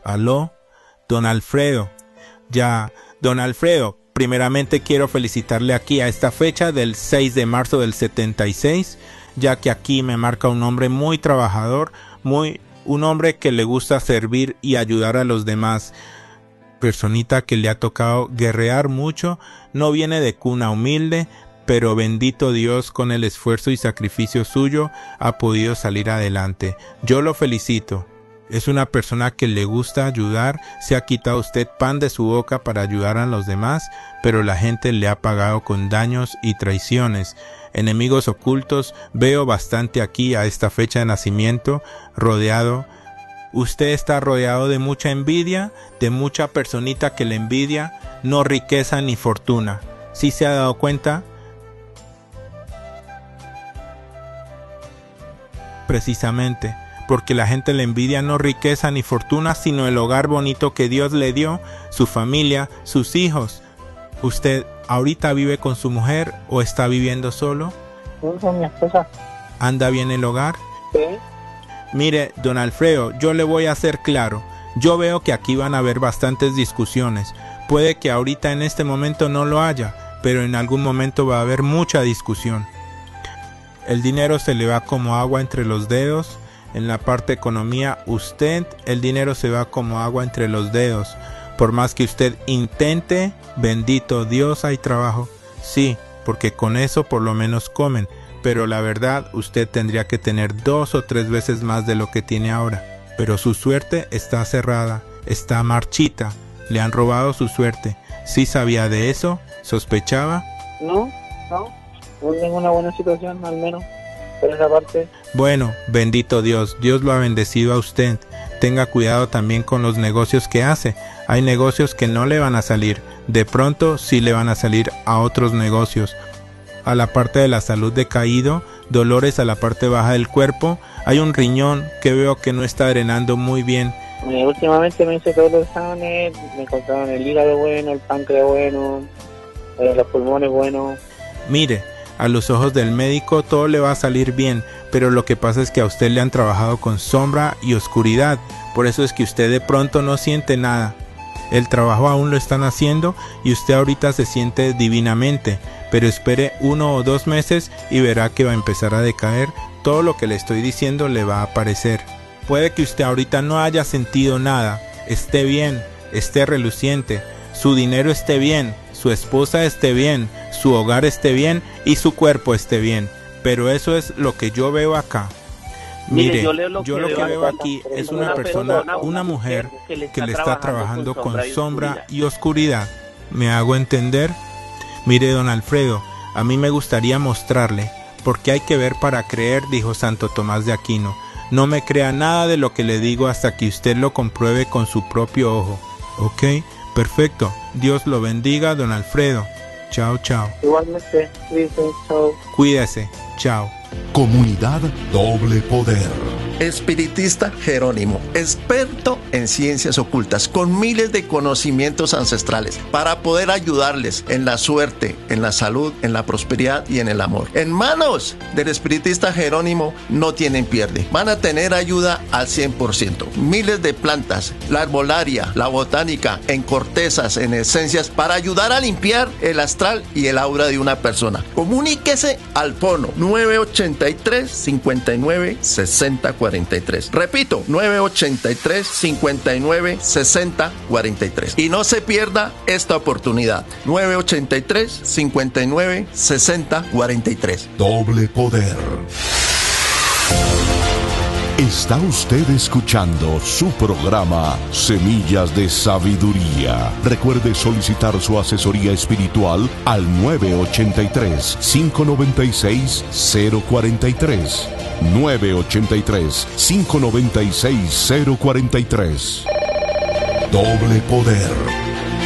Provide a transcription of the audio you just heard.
Aló, don Alfredo. Ya, don Alfredo, primeramente quiero felicitarle aquí a esta fecha del 6 de marzo del 76, ya que aquí me marca un hombre muy trabajador, un hombre que le gusta servir y ayudar a los demás. Personita que le ha tocado guerrear mucho, no viene de cuna humilde, pero bendito Dios, con el esfuerzo y sacrificio suyo ha podido salir adelante. Yo lo felicito. Es una persona que le gusta ayudar, se ha quitado usted pan de su boca para ayudar a los demás, pero la gente le ha pagado con daños y traiciones. Enemigos ocultos veo bastante aquí a esta fecha de nacimiento, rodeado. Usted está rodeado de mucha envidia, de mucha personita que le envidia, no riqueza ni fortuna. ¿Sí se ha dado cuenta? Precisamente, porque la gente le envidia no riqueza ni fortuna, sino el hogar bonito que Dios le dio, su familia, sus hijos. ¿Usted ahorita vive con su mujer o está viviendo solo? Sí, con mi esposa. ¿Anda bien el hogar? Sí. Mire, don Alfredo, yo le voy a hacer claro. Yo veo que aquí van a haber bastantes discusiones. Puede que ahorita en este momento no lo haya, pero en algún momento va a haber mucha discusión. El dinero se le va como agua entre los dedos. En la parte economía, el dinero se va como agua entre los dedos. Por más que usted intente, bendito Dios, hay trabajo. Sí, porque con eso por lo menos comen. Pero la verdad, usted tendría que tener 2 o 3 veces más de lo que tiene ahora. Pero su suerte está cerrada, está marchita. Le han robado su suerte. ¿Sí sabía de eso? ¿Sospechaba? No tengo una buena situación, al menos, por esa parte. Bueno, bendito Dios, Dios lo ha bendecido a usted. Tenga cuidado también con los negocios que hace. Hay negocios que no le van a salir. De pronto sí le van a salir a otros negocios. A la parte de la salud decaído, dolores a la parte baja del cuerpo. Hay un riñón que veo que no está drenando muy bien. Últimamente me hice todos los exámenes, me encontraron el hígado bueno, el páncreas bueno, los pulmones buenos. Mire, a los ojos del médico todo le va a salir bien, pero lo que pasa es que a usted le han trabajado con sombra y oscuridad, por eso es que usted de pronto no siente nada. El trabajo aún lo están haciendo y usted ahorita se siente divinamente, pero espere 1 o 2 meses y verá que va a empezar a decaer. Todo lo que le estoy diciendo le va a aparecer. Puede que usted ahorita no haya sentido nada, esté bien, esté reluciente, su dinero esté bien, su esposa esté bien, su hogar esté bien y su cuerpo esté bien, pero eso es lo que yo veo acá. Mire, yo lo que veo aquí es una persona, una mujer que le está trabajando con sombra y oscuridad. ¿Me hago entender? Mire, don Alfredo, a mí me gustaría mostrarle, porque hay que ver para creer, dijo Santo Tomás de Aquino. No me crea nada de lo que le digo hasta que usted lo compruebe con su propio ojo. ¿Ok? Perfecto. Dios lo bendiga, don Alfredo. Chao, chao. Igualmente, chao. Cuídese. Chao. Comunidad Doble Poder. Espiritista Jerónimo, experto en ciencias ocultas, con miles de conocimientos ancestrales para poder ayudarles en la suerte, en la salud, en la prosperidad y en el amor. En manos del espiritista Jerónimo no tienen pierde. Van a tener ayuda al 100%. Miles de plantas, la herbolaria, la botánica, en cortezas, en esencias, para ayudar a limpiar el astral y el aura de una persona. Comuníquese al fono 983-59-6043. Repito, 983-59-6043. Y no se pierda esta oportunidad. 983-59-6043. Doble Poder. Está usted escuchando su programa Semillas de Sabiduría. Recuerde solicitar su asesoría espiritual al 983-596-043. 983-596-043. Doble Poder.